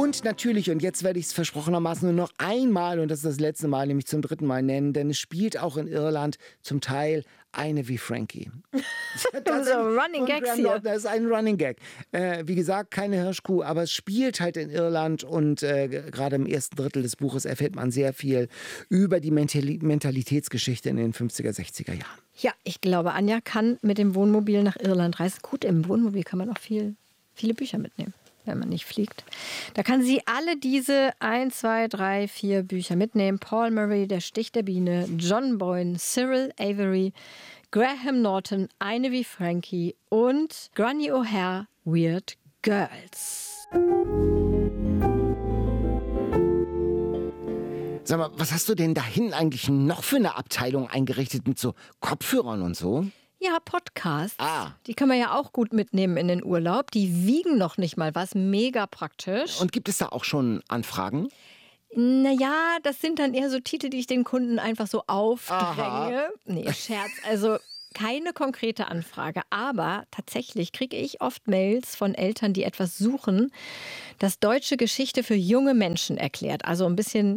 Und natürlich, und jetzt werde ich es versprochenermaßen nur noch einmal, und das ist das letzte Mal, nämlich zum 3. Mal nennen, denn es spielt auch in Irland zum Teil eine wie Frankie. Das ist ein Running Gag hier. Das ist ein Running Gag. Wie gesagt, keine Hirschkuh, aber es spielt halt in Irland und gerade im ersten Drittel des Buches erfährt man sehr viel über die Mentalitätsgeschichte in den 50er, 60er Jahren. Ja, ich glaube, Anja kann mit dem Wohnmobil nach Irland reisen. Gut, im Wohnmobil kann man auch viele Bücher mitnehmen, wenn man nicht fliegt. Da kann sie alle diese 1, 2, 3, 4 Bücher mitnehmen. Paul Murray, Der Stich der Biene, John Boyne, Cyril Avery, Graham Norton, Eine wie Frankie und Granny O'Hare, Weird Girls. Sag mal, was hast du denn da hinten eigentlich noch für eine Abteilung eingerichtet mit so Kopfhörern und so? Ja, Podcasts. Ah. Die kann man ja auch gut mitnehmen in den Urlaub. Die wiegen noch nicht mal was. Mega praktisch. Und gibt es da auch schon Anfragen? Naja, das sind dann eher so Titel, die ich den Kunden einfach so aufdränge. Aha. Nee, Scherz. Also keine konkrete Anfrage. Aber tatsächlich kriege ich oft Mails von Eltern, die etwas suchen, das deutsche Geschichte für junge Menschen erklärt. Also ein bisschen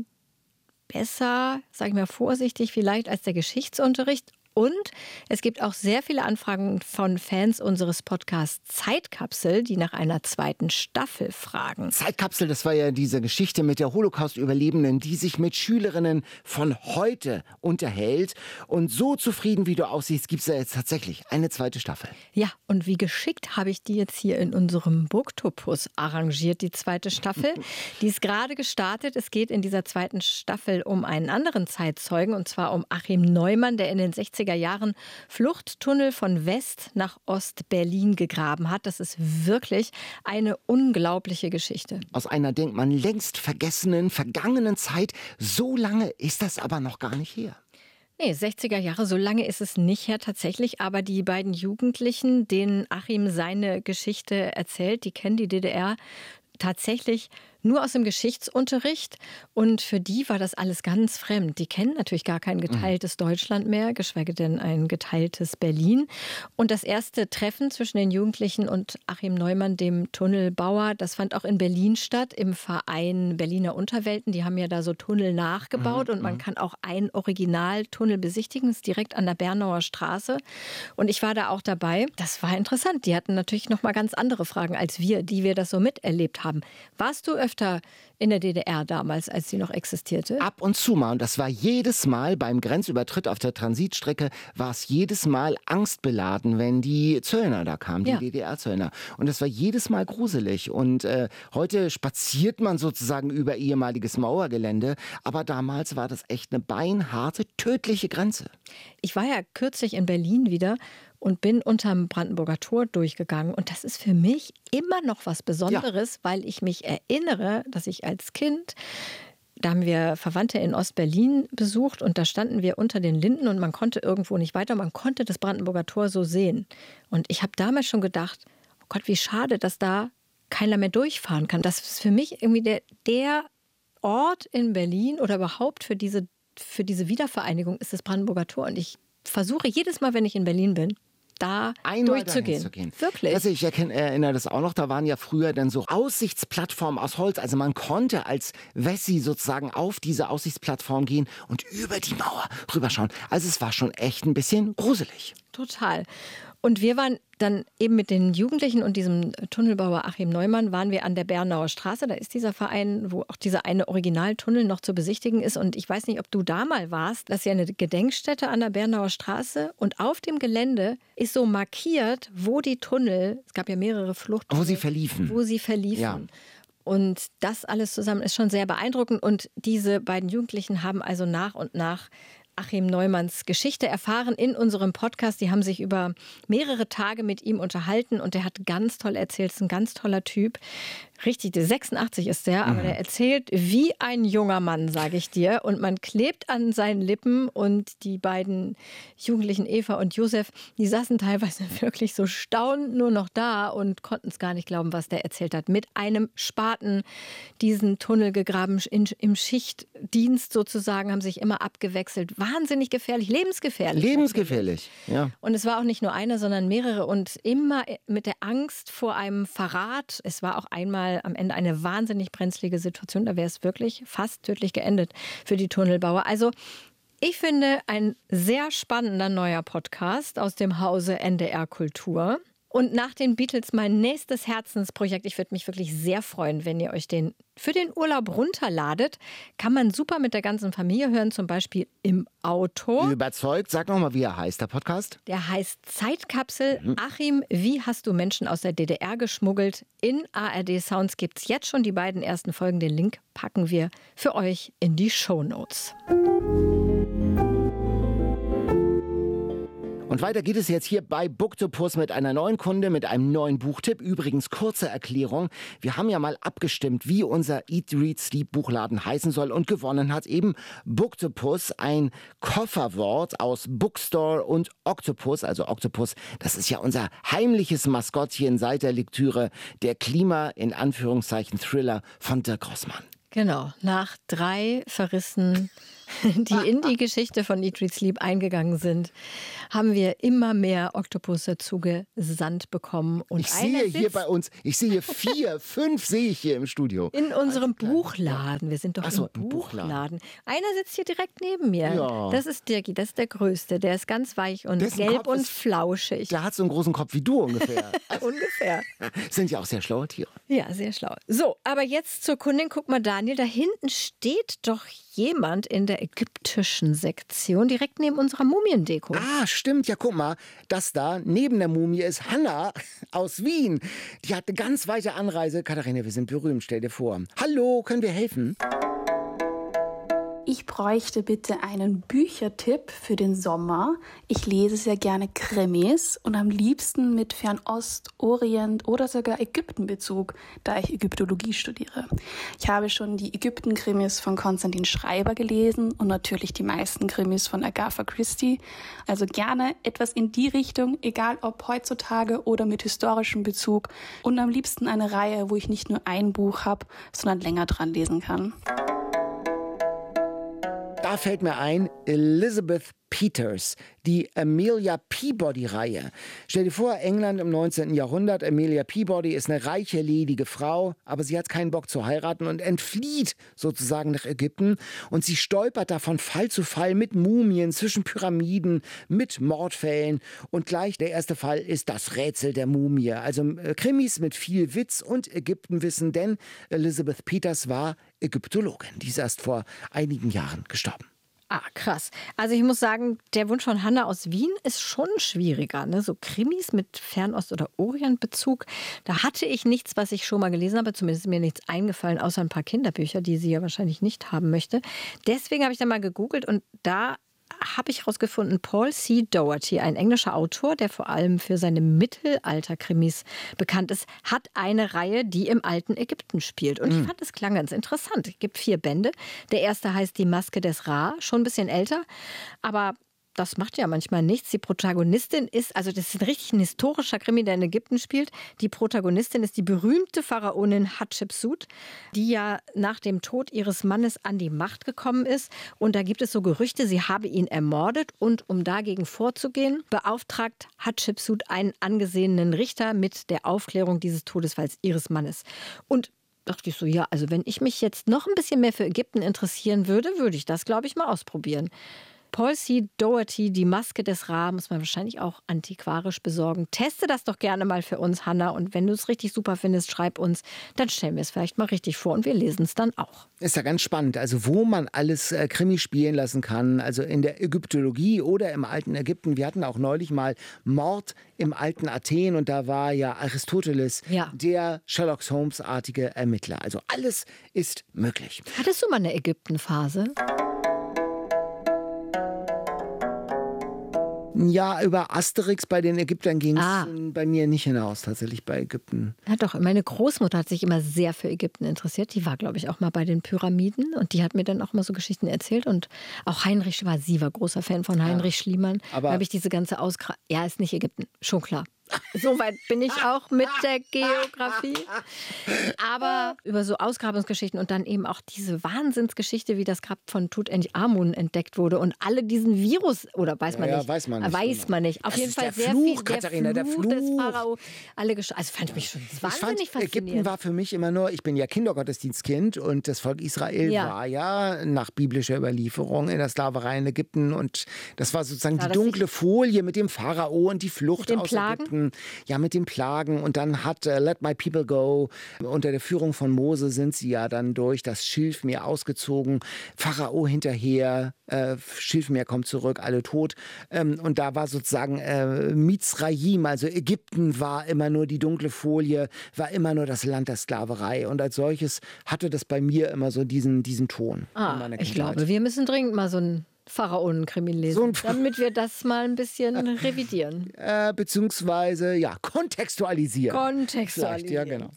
besser, sage ich mal vorsichtig, vielleicht als der Geschichtsunterricht. Und es gibt auch sehr viele Anfragen von Fans unseres Podcasts Zeitkapsel, die nach einer 2. Staffel fragen. Zeitkapsel, das war ja diese Geschichte mit der Holocaust-Überlebenden, die sich mit Schülerinnen von heute unterhält. Und so zufrieden, wie du aussiehst, gibt es ja jetzt tatsächlich eine 2. Staffel. Ja, und wie geschickt habe ich die jetzt hier in unserem Booktopus arrangiert, die 2. Staffel. Die ist gerade gestartet. Es geht in dieser 2. Staffel um einen anderen Zeitzeugen, und zwar um Achim Neumann, der in den 60er Jahren Fluchttunnel von West nach Ost-Berlin gegraben hat. Das ist wirklich eine unglaubliche Geschichte. Aus einer, denkt man, längst vergangenen Zeit. So lange ist das aber noch gar nicht her. Nee, 60er Jahre, so lange ist es nicht her tatsächlich, aber die beiden Jugendlichen, denen Achim seine Geschichte erzählt, die kennen die DDR tatsächlich nur aus dem Geschichtsunterricht, und für die war das alles ganz fremd. Die kennen natürlich gar kein geteiltes Deutschland mehr, geschweige denn ein geteiltes Berlin. Und das erste Treffen zwischen den Jugendlichen und Achim Neumann, dem Tunnelbauer, das fand auch in Berlin statt, im Verein Berliner Unterwelten. Die haben ja da so Tunnel nachgebaut und man kann auch ein Originaltunnel besichtigen, das ist direkt an der Bernauer Straße. Und ich war da auch dabei. Das war interessant. Die hatten natürlich noch mal ganz andere Fragen als wir, die wir das so miterlebt haben. Warst du öfter in der DDR damals, als sie noch existierte? Ab und zu mal. Und das war jedes Mal beim Grenzübertritt auf der Transitstrecke, war es jedes Mal angstbeladen, wenn die Zöllner da kamen, die DDR-Zöllner. Und das war jedes Mal gruselig. Und heute spaziert man sozusagen über ehemaliges Mauergelände. Aber damals war das echt eine beinharte, tödliche Grenze. Ich war ja kürzlich in Berlin wieder und bin unterm Brandenburger Tor durchgegangen. Und das ist für mich immer noch was Besonderes, weil ich mich erinnere, dass ich als Kind, da haben wir Verwandte in Ostberlin besucht und da standen wir unter den Linden und man konnte irgendwo nicht weiter, man konnte das Brandenburger Tor so sehen. Und ich habe damals schon gedacht, oh Gott, wie schade, dass da keiner mehr durchfahren kann. Das ist für mich irgendwie der Ort in Berlin oder überhaupt für diese Wiedervereinigung ist das Brandenburger Tor. Und ich versuche jedes Mal, wenn ich in Berlin bin, da einmal durchzugehen. Wirklich. Also ich erinnere das auch noch, da waren ja früher dann so Aussichtsplattformen aus Holz. Also man konnte als Wessi sozusagen auf diese Aussichtsplattform gehen und über die Mauer rüberschauen. Also es war schon echt ein bisschen gruselig. Total. Und wir waren dann eben mit den Jugendlichen und diesem Tunnelbauer Achim Neumann waren wir an der Bernauer Straße. Da ist dieser Verein, wo auch dieser eine Originaltunnel noch zu besichtigen ist. Und ich weiß nicht, ob du da mal warst. Das ist ja eine Gedenkstätte an der Bernauer Straße. Und auf dem Gelände ist so markiert, wo die Tunnel, es gab ja mehrere Fluchttunnel. Wo sie verliefen. Ja. Und das alles zusammen ist schon sehr beeindruckend. Und diese beiden Jugendlichen haben also nach und nach Achim Neumanns Geschichte erfahren in unserem Podcast. Die haben sich über mehrere Tage mit ihm unterhalten und der hat ganz toll erzählt. Ist ein ganz toller Typ. Richtig, 86 ist der, aber der erzählt wie ein junger Mann, sage ich dir. Und man klebt an seinen Lippen und die beiden Jugendlichen Eva und Josef, die saßen teilweise wirklich so staunend nur noch da und konnten es gar nicht glauben, was der erzählt hat. Mit einem Spaten diesen Tunnel gegraben, im Schichtdienst sozusagen, haben sich immer abgewechselt. Wahnsinnig gefährlich, lebensgefährlich. Lebensgefährlich, ja. Und es war auch nicht nur einer, sondern mehrere und immer mit der Angst vor einem Verrat. Es war auch einmal mal am Ende eine wahnsinnig brenzlige Situation. Da wäre es wirklich fast tödlich geendet für die Tunnelbauer. Also ich finde, ein sehr spannender neuer Podcast aus dem Hause NDR Kultur. Und nach den Beatles mein nächstes Herzensprojekt. Ich würde mich wirklich sehr freuen, wenn ihr euch den für den Urlaub runterladet. Kann man super mit der ganzen Familie hören, zum Beispiel im Auto. Überzeugt. Sag nochmal, wie er heißt, der Podcast. Der heißt Zeitkapsel. Achim, wie hast du Menschen aus der DDR geschmuggelt? In ARD Sounds gibt es jetzt schon die beiden ersten Folgen. Den Link packen wir für euch in die Shownotes. Und weiter geht es jetzt hier bei Booktopus mit einer neuen Kunde, mit einem neuen Buchtipp. Übrigens, kurze Erklärung. Wir haben ja mal abgestimmt, wie unser Eat, Read, Sleep Buchladen heißen soll. Und gewonnen hat eben Booktopus, ein Kofferwort aus Bookstore und Octopus. Also Octopus, das ist ja unser heimliches Maskottchen seit der Lektüre der Klima, in Anführungszeichen, Thriller von Dirk Rossmann. Genau, nach 3 Verrissen, die in die Geschichte von Eat, Read, Sleep eingegangen sind, haben wir immer mehr Oktopusse zugesandt bekommen. Und ich sehe hier bei uns, 4, 5 sehe ich hier im Studio. In unserem Buchladen. Wir sind doch im Buchladen. Einer sitzt hier direkt neben mir. Ja. Das ist Dirki, das ist der Größte. Der ist ganz weich und gelb und flauschig. Der hat so einen großen Kopf wie du ungefähr. Ungefähr. Sind ja auch sehr schlaue Tiere. Ja, sehr schlau. So, aber jetzt zur Kundin. Guck mal, Daniel, da hinten steht doch jemand in der ägyptischen Sektion, direkt neben unserer Mumiendeko. Ah, stimmt. Ja, guck mal, das da neben der Mumie ist Hanna aus Wien. Die hat eine ganz weite Anreise. Katharina, wir sind berühmt, stell dir vor. Hallo, können wir helfen? Ich bräuchte bitte einen Büchertipp für den Sommer. Ich lese sehr gerne Krimis und am liebsten mit Fernost, Orient oder sogar Ägyptenbezug, da ich Ägyptologie studiere. Ich habe schon die Ägypten-Krimis von Konstantin Schreiber gelesen und natürlich die meisten Krimis von Agatha Christie. Also gerne etwas in die Richtung, egal ob heutzutage oder mit historischem Bezug. Und am liebsten eine Reihe, wo ich nicht nur ein Buch habe, sondern länger dran lesen kann. Da fällt mir ein, Elizabeth Peters, die Amelia Peabody-Reihe. Stell dir vor, England im 19. Jahrhundert. Amelia Peabody ist eine reiche, ledige Frau, aber sie hat keinen Bock zu heiraten und entflieht sozusagen nach Ägypten. Und sie stolpert da von Fall zu Fall mit Mumien, zwischen Pyramiden, mit Mordfällen. Und gleich der erste Fall ist das Rätsel der Mumie. Also Krimis mit viel Witz und Ägyptenwissen, denn Elizabeth Peters war Ägyptologin. Die ist erst vor einigen Jahren gestorben. Ah, krass. Also ich muss sagen, der Wunsch von Hanna aus Wien ist schon schwieriger. Ne? So Krimis mit Fernost- oder Orientbezug, da hatte ich nichts, was ich schon mal gelesen habe. Zumindest ist mir nichts eingefallen, außer ein paar Kinderbücher, die sie ja wahrscheinlich nicht haben möchte. Deswegen habe ich dann mal gegoogelt und da habe ich herausgefunden, Paul C. Doherty, ein englischer Autor, der vor allem für seine Mittelalter-Krimis bekannt ist, hat eine Reihe, die im alten Ägypten spielt. Und ich fand, das klang ganz interessant. Es gibt 4 Bände. Der erste heißt Die Maske des Ra, schon ein bisschen älter, aber das macht ja manchmal nichts. Die Protagonistin ist, also das ist ein historischer Krimi, der in Ägypten spielt. Die Protagonistin ist die berühmte Pharaonin Hatschepsut, die ja nach dem Tod ihres Mannes an die Macht gekommen ist. Und da gibt es so Gerüchte, sie habe ihn ermordet. Und um dagegen vorzugehen, beauftragt Hatschepsut einen angesehenen Richter mit der Aufklärung dieses Todesfalls ihres Mannes. Und dachte ich so, ja, also wenn ich mich jetzt noch ein bisschen mehr für Ägypten interessieren würde, würde ich das, glaube ich, mal ausprobieren. Paul C. Doherty, Die Maske des Ra, muss man wahrscheinlich auch antiquarisch besorgen. Teste das doch gerne mal für uns, Hanna. Und wenn du es richtig super findest, schreib uns. Dann stellen wir es vielleicht mal richtig vor und wir lesen es dann auch. Ist ja ganz spannend, also wo man alles Krimi spielen lassen kann, also in der Ägyptologie oder im alten Ägypten. Wir hatten auch neulich mal Mord im alten Athen und da war ja Aristoteles der Sherlock Holmes-artige Ermittler. Also alles ist möglich. Hattest du mal eine Ägypten-Phase? Ja, über Asterix bei den Ägyptern ging es bei mir nicht hinaus, tatsächlich bei Ägypten. Ja doch, meine Großmutter hat sich immer sehr für Ägypten interessiert. Die war, glaube ich, auch mal bei den Pyramiden und die hat mir dann auch mal so Geschichten erzählt. Und auch sie war großer Fan von Heinrich Schliemann. Aber da habe ich diese ganze ist nicht Ägypten, schon klar. Soweit bin ich auch mit der Geografie. Aber über so Ausgrabungsgeschichten und dann eben auch diese Wahnsinnsgeschichte, wie das Grab von Tutanchamun entdeckt wurde und alle diesen Virus, oder weiß man nicht. Weiß man nicht. Auf das jeden Fall sehr Fluch, viel. Katharina, der Fluch des Pharao. Also fand ich mich schon wahnsinnig faszinierend. Ägypten war für mich immer nur, ich bin ja Kindergottesdienstkind und das Volk Israel war ja nach biblischer Überlieferung in der Sklaverei in Ägypten und das war sozusagen die dunkle Folie mit dem Pharao und die Flucht aus Ägypten. Ja, mit den Plagen. Und dann hat Let My People Go, unter der Führung von Mose sind sie ja dann durch das Schilfmeer ausgezogen. Pharao hinterher, Schilfmeer kommt zurück, alle tot. Und da war sozusagen Mizraim, also Ägypten war immer nur die dunkle Folie, war immer nur das Land der Sklaverei. Und als solches hatte das bei mir immer so diesen Ton. Ich glaube, wir müssen dringend mal so ein Pharaonenkrimi lesen, damit wir das mal ein bisschen revidieren. Beziehungsweise, kontextualisieren. Ja, genau.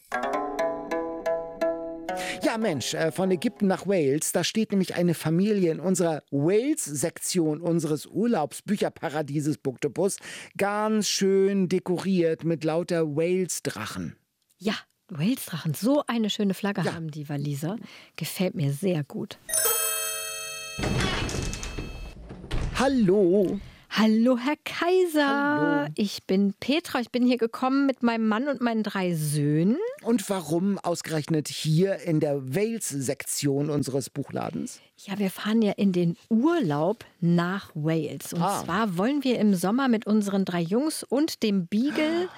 Ja, Mensch, von Ägypten nach Wales, da steht nämlich eine Familie in unserer Wales-Sektion unseres Urlaubsbücherparadieses Booktopus ganz schön dekoriert mit lauter Wales-Drachen. Ja, Wales-Drachen, so eine schöne Flagge haben die Waliser. Gefällt mir sehr gut. Hallo. Hallo, Herr Kaiser. Hallo. Ich bin Petra. Ich bin hier gekommen mit meinem Mann und meinen 3 Söhnen. Und warum ausgerechnet hier in der Wales-Sektion unseres Buchladens? Ja, wir fahren ja in den Urlaub nach Wales. Und zwar wollen wir im Sommer mit unseren 3 Jungs und dem Beagle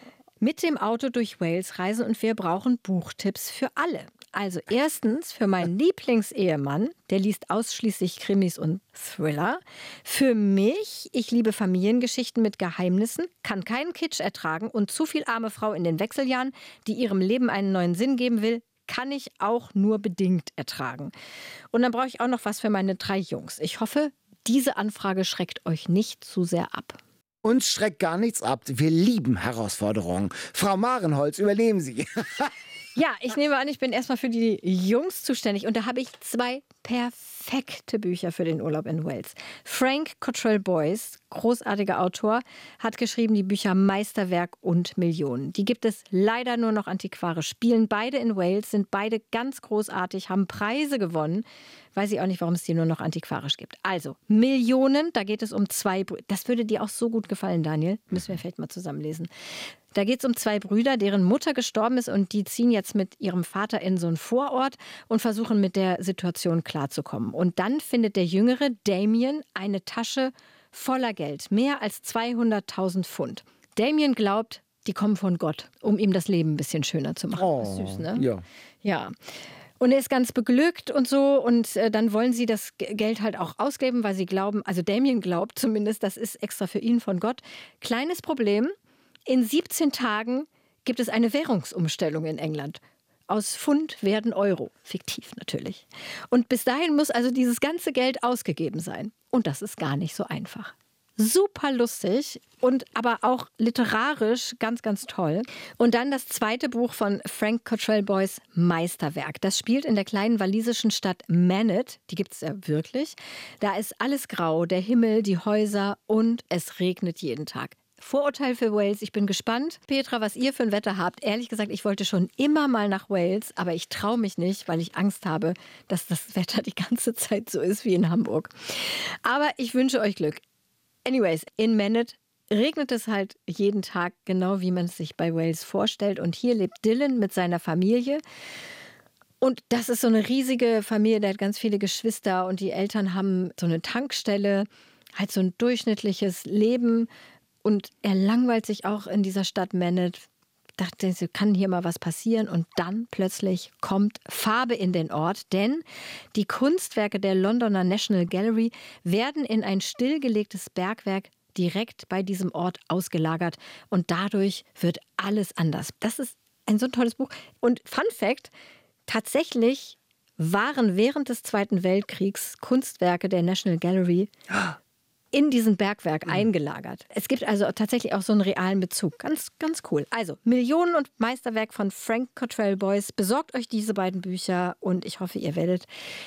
mit dem Auto durch Wales reisen und wir brauchen Buchtipps für alle. Also erstens für meinen Lieblingsehemann, der liest ausschließlich Krimis und Thriller. Für mich, ich liebe Familiengeschichten mit Geheimnissen, kann keinen Kitsch ertragen und zu viel arme Frau in den Wechseljahren, die ihrem Leben einen neuen Sinn geben will, kann ich auch nur bedingt ertragen. Und dann brauche ich auch noch was für meine 3 Jungs. Ich hoffe, diese Anfrage schreckt euch nicht zu sehr ab. Uns schreckt gar nichts ab. Wir lieben Herausforderungen. Frau Marenholz, übernehmen Sie. Ja, ich nehme an, ich bin erstmal für die Jungs zuständig. Und da habe ich 2 perfekte Bücher für den Urlaub in Wales. Frank Cottrell Boyce, großartiger Autor, hat geschrieben die Bücher Meisterwerk und Millionen. Die gibt es leider nur noch antiquarisch. Spielen beide in Wales, sind beide ganz großartig, haben Preise gewonnen. Weiß ich auch nicht, warum es die nur noch antiquarisch gibt. Also, Millionen, da geht es um 2 Brüder. Das würde dir auch so gut gefallen, Daniel. Müssen wir vielleicht mal zusammenlesen. Da geht es um 2 Brüder, deren Mutter gestorben ist und die ziehen jetzt mit ihrem Vater in so einen Vorort und versuchen mit der Situation klarzukommen. Und dann findet der Jüngere, Damien, eine Tasche voller Geld, mehr als 200.000 Pfund. Damien glaubt, die kommen von Gott, um ihm das Leben ein bisschen schöner zu machen. Oh, das ist süß, ne? Ja. Ja. Und er ist ganz beglückt und so und dann wollen sie das Geld halt auch ausgeben, weil sie glauben, also Damien glaubt zumindest, das ist extra für ihn von Gott. Kleines Problem, in 17 Tagen gibt es eine Währungsumstellung in England. Aus Pfund werden Euro. Fiktiv natürlich. Und bis dahin muss also dieses ganze Geld ausgegeben sein. Und das ist gar nicht so einfach. Super lustig und aber auch literarisch ganz, ganz toll. Und dann das 2. Buch von Frank Cottrell Boyce, Meisterwerk. Das spielt in der kleinen walisischen Stadt Manet. Die gibt es ja wirklich. Da ist alles grau, der Himmel, die Häuser und es regnet jeden Tag. Vorurteil für Wales. Ich bin gespannt, Petra, was ihr für ein Wetter habt. Ehrlich gesagt, ich wollte schon immer mal nach Wales, aber ich traue mich nicht, weil ich Angst habe, dass das Wetter die ganze Zeit so ist wie in Hamburg. Aber ich wünsche euch Glück. Anyways, in Manet regnet es halt jeden Tag, genau wie man es sich bei Wales vorstellt. Und hier lebt Dylan mit seiner Familie. Und das ist so eine riesige Familie, der hat ganz viele Geschwister und die Eltern haben so eine Tankstelle, halt so ein durchschnittliches Leben. Und er langweilt sich auch in dieser Stadt Manet. Dachte, kann hier mal was passieren? Und dann plötzlich kommt Farbe in den Ort, denn die Kunstwerke der Londoner National Gallery werden in ein stillgelegtes Bergwerk direkt bei diesem Ort ausgelagert. Und dadurch wird alles anders. Das ist ein so tolles Buch. Und Fun Fact, tatsächlich waren während des Zweiten Weltkriegs Kunstwerke der National Gallery in diesen Bergwerk eingelagert. Es gibt also tatsächlich auch so einen realen Bezug. Ganz, ganz cool. Also, Millionen und Meisterwerk von Frank Cottrell Boyce. Besorgt euch diese beiden Bücher und ich hoffe, ihr werdet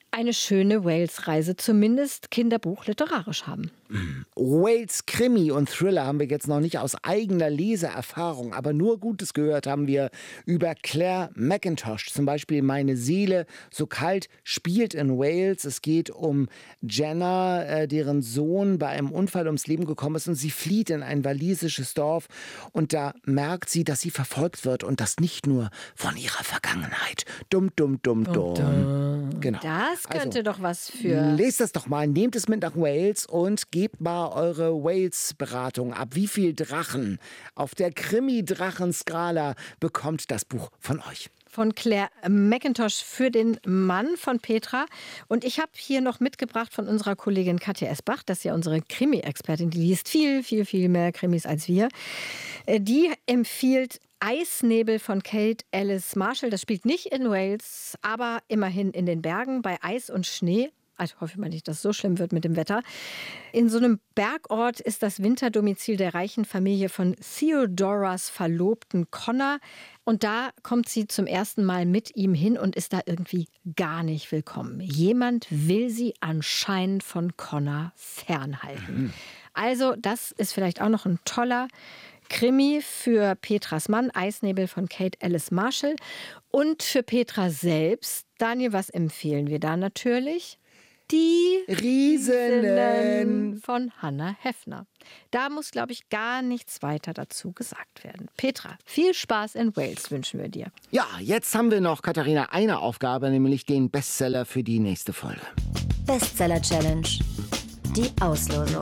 eine schöne Wales-Reise, zumindest kinderbuchliterarisch haben. Wales Krimi und Thriller haben wir jetzt noch nicht aus eigener Leseerfahrung, aber nur Gutes gehört haben wir über Claire Mackintosh. Zum Beispiel Meine Seele so kalt spielt in Wales. Es geht um Jenna, deren Sohn bei einem Unfall ums Leben gekommen ist und sie flieht in ein walisisches Dorf und da merkt sie, dass sie verfolgt wird und das nicht nur von ihrer Vergangenheit. Dumm. Genau. Das könnte doch was für... Lest das doch mal, nehmt es mit nach Wales und gebt mal eure Wales-Beratung ab. Wie viel Drachen auf der Krimi-Drachen-Skala bekommt das Buch von euch? Von Claire Mackintosh für den Mann von Petra. Und ich habe hier noch mitgebracht von unserer Kollegin Katja Esbach, das ist ja unsere Krimi-Expertin, die liest viel mehr Krimis als wir. Die empfiehlt Eisnebel von Kate Ellis Marshall. Das spielt nicht in Wales, aber immerhin in den Bergen bei Eis und Schnee. Also hoffe ich mal nicht, dass es so schlimm wird mit dem Wetter. In so einem Bergort ist das Winterdomizil der reichen Familie von Theodoras Verlobten Connor. Und da kommt sie zum ersten Mal mit ihm hin und ist da irgendwie gar nicht willkommen. Jemand will sie anscheinend von Connor fernhalten. Also das ist vielleicht auch noch ein toller Krimi für Petras Mann, Eisnebel von Kate Ellis Marshall. Und für Petra selbst, Daniel, was empfehlen wir da natürlich? Die Riesinnen von Hannah Heffner. Da muss, glaube ich, gar nichts weiter dazu gesagt werden. Petra, viel Spaß in Wales wünschen wir dir. Ja, jetzt haben wir noch, Katharina, eine Aufgabe, nämlich den Bestseller für die nächste Folge. Bestseller Challenge. Die Auslosung.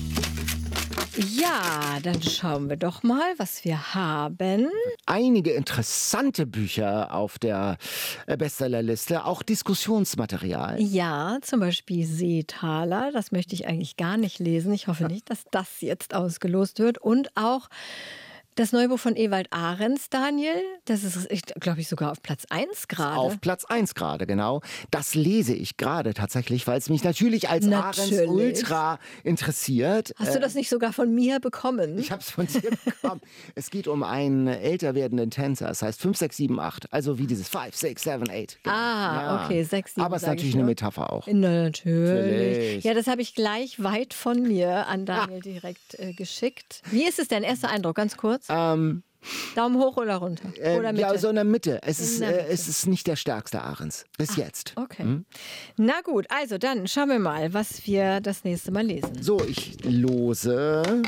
Ja, dann schauen wir doch mal, was wir haben. Einige interessante Bücher auf der Bestsellerliste, auch Diskussionsmaterial. Ja, zum Beispiel Seetaler, das möchte ich eigentlich gar nicht lesen. Ich hoffe nicht, dass das jetzt ausgelost wird. Und auch das neue Buch von Ewald Ahrens, Daniel, das ist, glaube ich, sogar auf Platz 1 gerade. Auf Platz 1 gerade, genau. Das lese ich gerade tatsächlich, weil es mich natürlich als Ahrens Ultra interessiert. Hast du das nicht sogar von mir bekommen? Ich habe es von dir bekommen. Es geht um einen älter werdenden Tänzer. Das heißt 5, 6, 7, 8. Also wie dieses 5, 6, 7, 8. Genau. Okay, 6, 7. Aber es ist natürlich eine Metapher auch. Natürlich. Ja, das habe ich gleich weit von mir an Daniel direkt geschickt. Wie ist es dein erster Eindruck, ganz kurz? Daumen hoch oder runter? Oder Mitte? Ja, so in der Mitte. Es ist nicht der stärkste Ahrens. Bis jetzt. Okay. Na gut, also dann schauen wir mal, was wir das nächste Mal lesen. So, ich lose.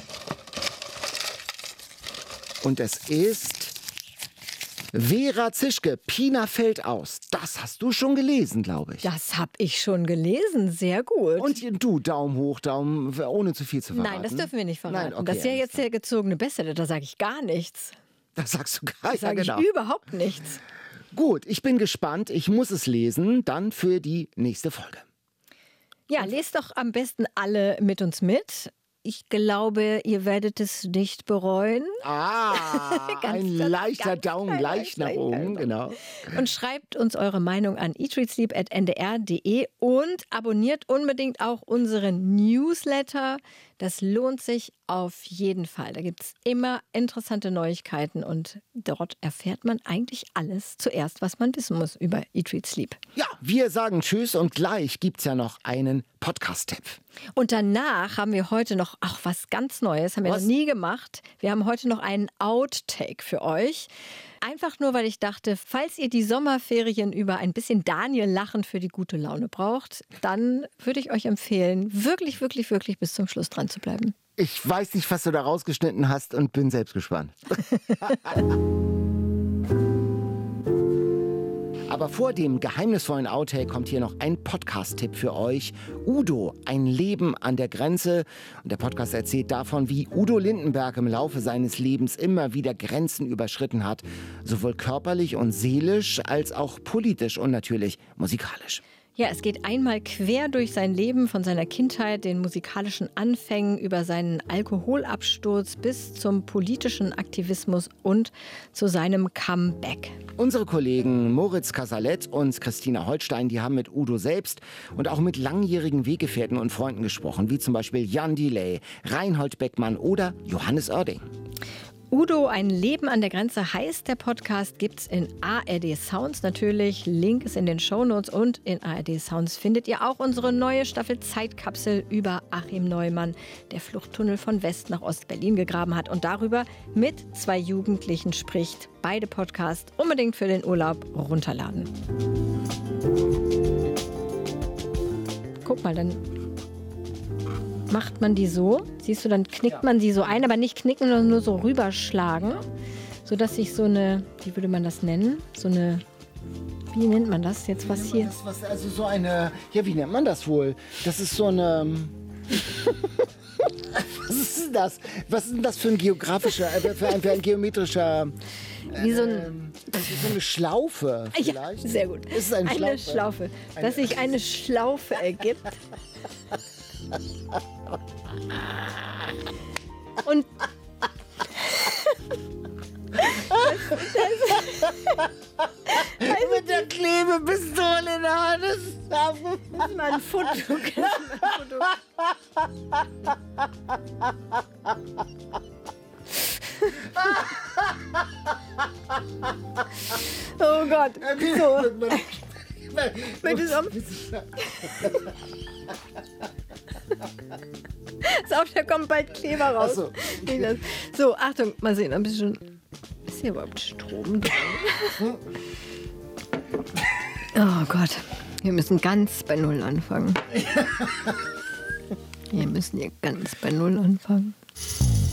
Und es ist Vera Zischke, Pina fällt aus. Das hast du schon gelesen, glaube ich. Das habe ich schon gelesen, sehr gut. Und du, Daumen hoch, Daumen, ohne zu viel zu verraten. Nein, das dürfen wir nicht verraten. Nein, okay, das ist ja jetzt der gezogene Bestseller, da sage ich gar nichts. Das sagst du gar nicht. Da sage ich überhaupt nichts. Gut, ich bin gespannt. Ich muss es lesen, dann für die nächste Folge. Ja, lest doch am besten alle mit uns mit. Ich glaube, ihr werdet es nicht bereuen. Ein leichter Daumen gleich nach oben, genau. Und schreibt uns eure Meinung an eatreadsleep@ndr.de und abonniert unbedingt auch unseren Newsletter. Das lohnt sich auf jeden Fall. Da gibt es immer interessante Neuigkeiten und dort erfährt man eigentlich alles zuerst, was man wissen muss über Eat, Read, Sleep. Ja, wir sagen Tschüss und gleich gibt es ja noch einen Podcast-Tipp. Und danach haben wir heute noch was ganz Neues, haben wir noch nie gemacht. Wir haben heute noch einen Outtake für euch. Einfach nur, weil ich dachte, falls ihr die Sommerferien über ein bisschen Daniel-Lachen für die gute Laune braucht, dann würde ich euch empfehlen, wirklich bis zum Schluss dran zu bleiben. Ich weiß nicht, was du da rausgeschnitten hast und bin selbst gespannt. Aber vor dem geheimnisvollen Outtake kommt hier noch ein Podcast-Tipp für euch. Udo, ein Leben an der Grenze. Und der Podcast erzählt davon, wie Udo Lindenberg im Laufe seines Lebens immer wieder Grenzen überschritten hat. Sowohl körperlich und seelisch als auch politisch und natürlich musikalisch. Ja, es geht einmal quer durch sein Leben, von seiner Kindheit, den musikalischen Anfängen, über seinen Alkoholabsturz bis zum politischen Aktivismus und zu seinem Comeback. Unsere Kollegen Moritz Casalet und Christina Holstein, die haben mit Udo selbst und auch mit langjährigen Weggefährten und Freunden gesprochen, wie zum Beispiel Jan Delay, Reinhold Beckmann oder Johannes Oerding. Udo, ein Leben an der Grenze heißt der Podcast, gibt's in ARD Sounds natürlich. Link ist in den Shownotes und in ARD Sounds findet ihr auch unsere neue Staffel Zeitkapsel über Achim Neumann, der Fluchttunnel von West nach Ost-Berlin gegraben hat und darüber mit 2 Jugendlichen spricht. Beide Podcasts unbedingt für den Urlaub runterladen. Guck mal, dann macht man die so, siehst du, dann knickt man sie so ein, aber nicht knicken, sondern nur so rüberschlagen, sodass sich so eine, wie würde man das nennen, so eine, wie nennt man das jetzt, was hier? Also so eine, ja, wie nennt man das wohl? Das ist so eine, was ist denn das? Was ist denn das für ein geografischer, für ein geometrischer, wie so eine Schlaufe vielleicht? Ja, sehr gut. Ist es eine Schlaufe? Dass sich eine Schlaufe ergibt. Und mit der Klebepistole in der Hand. Das ist mal ein Foto. Oh Gott. So. Da kommt bald Kleber raus. So. So, Achtung, mal sehen, ein bisschen. Ist hier überhaupt Strom drin? Oh Gott, wir müssen ganz bei Null anfangen. Wir müssen hier ganz bei Null anfangen.